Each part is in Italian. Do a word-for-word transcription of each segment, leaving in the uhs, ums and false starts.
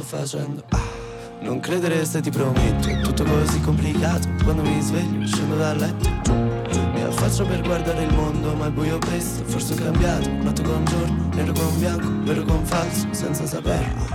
Facendo ah, non credereste, ti prometto, è tutto così complicato. Quando mi sveglio, scendo dal letto, giù, mi affaccio per guardare il mondo, ma il buio presto, forse ho cambiato. Notte con giorno, nero con bianco, vero con falso, senza saperlo.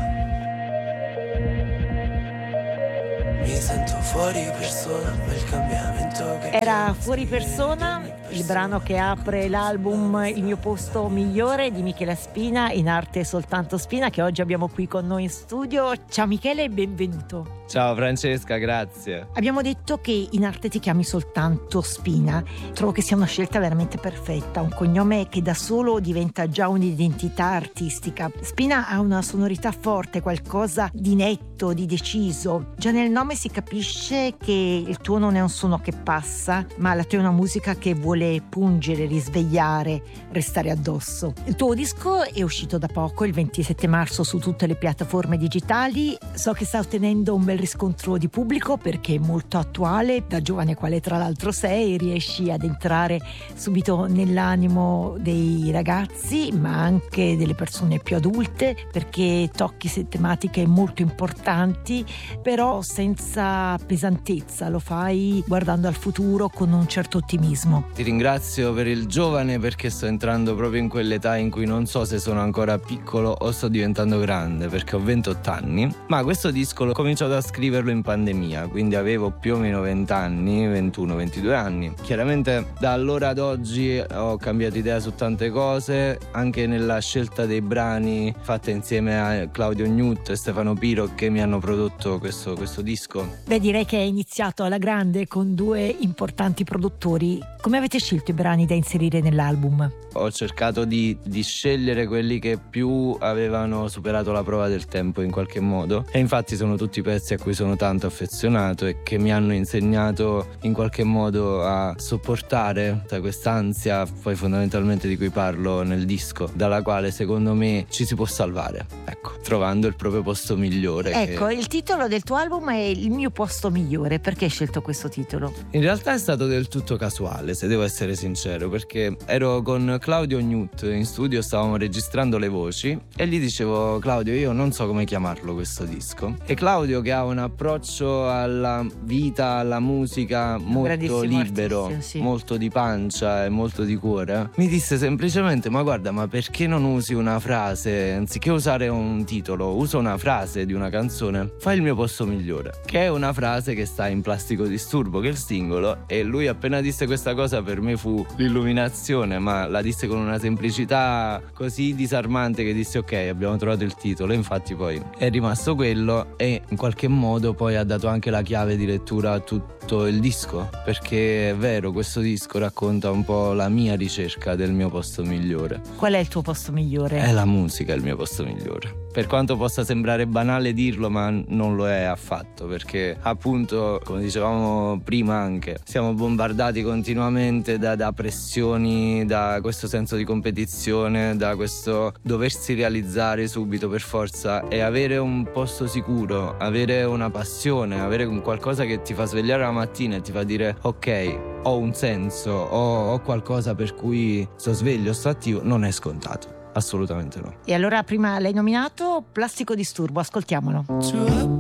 Mi sento fuori persona, quel cambiamento che Era Fuori Persona, il brano che apre l'album Il mio posto migliore di Michela Spina, in arte Soltanto Spina, che oggi abbiamo qui con noi in studio. Ciao Michele e benvenuto. Ciao Francesca, grazie. Abbiamo detto che in arte ti chiami soltanto Spina. Trovo che sia una scelta veramente perfetta, un cognome che da solo diventa già un'identità artistica. Spina ha una sonorità forte, qualcosa di netto, di deciso. Già nel nome si capisce che il tuo non è un suono che passa, ma la tua è una musica che vuole pungere, risvegliare, restare addosso. Il tuo disco è uscito da poco, il ventisette marzo, su tutte le piattaforme digitali. So che sta ottenendo un bel riscontro di pubblico perché è molto attuale, da giovane quale tra l'altro sei, riesci ad entrare subito nell'animo dei ragazzi ma anche delle persone più adulte, perché tocchi tematiche molto importanti però senza pesantezza, lo fai guardando al futuro con un certo ottimismo. Ti ringrazio per il giovane, perché sto entrando proprio in quell'età in cui non so se sono ancora piccolo o sto diventando grande, perché ho ventotto anni, ma questo disco l'ho cominciato a scriverlo in pandemia, quindi avevo più o meno venti anni, ventuno ventidue anni. Chiaramente da allora ad oggi ho cambiato idea su tante cose, anche nella scelta dei brani fatte insieme a Claudio Gnut e Stefano Piro, che mi hanno prodotto questo, questo disco. Beh, direi che è iniziato alla grande con due importanti produttori. Come avete scelto i brani da inserire nell'album? Ho cercato di, di scegliere quelli che più avevano superato la prova del tempo in qualche modo, e infatti sono tutti pezzi a cui sono tanto affezionato e che mi hanno insegnato in qualche modo a sopportare quest'ansia, poi fondamentalmente di cui parlo nel disco, dalla quale secondo me ci si può salvare, ecco, trovando il proprio posto migliore. Ecco, che... il titolo del tuo album è Il mio posto migliore. Perché hai scelto questo titolo? In realtà è stato del tutto casuale, se devo essere sincero, perché ero con Claudio Gnut in studio, stavamo registrando le voci e gli dicevo: Claudio, io non so come chiamarlo questo disco. E Claudio, che ha un approccio alla vita, alla musica molto libero, sì. molto di pancia e molto di cuore, mi disse semplicemente: ma guarda, ma perché non usi una frase, anziché usare un titolo, usa una frase di una canzone, fai Il mio posto migliore, che è una frase che sta in Plastico Disturbo, che è il singolo. E lui appena disse questa cosa, per me fu l'illuminazione, ma la disse con una semplicità così disarmante che disse: ok, abbiamo trovato il titolo. E infatti poi è rimasto quello, e in qualche modo poi ha dato anche la chiave di lettura a tutto il disco, perché è vero, questo disco racconta un po' la mia ricerca del mio posto migliore. Qual è il tuo posto migliore? È la musica il mio posto migliore. Per quanto possa sembrare banale dirlo, ma non lo è affatto, perché appunto, come dicevamo prima anche, siamo bombardati continuamente da, da pressioni, da questo senso di competizione, da questo doversi realizzare subito per forza, e avere un posto sicuro, avere una passione, avere un qualcosa che ti fa svegliare la mattina e ti fa dire: ok, ho un senso, ho, ho qualcosa per cui sto sveglio, sto attivo, non è scontato. Assolutamente no. E allora, prima l'hai nominato Plastico Disturbo, ascoltiamolo.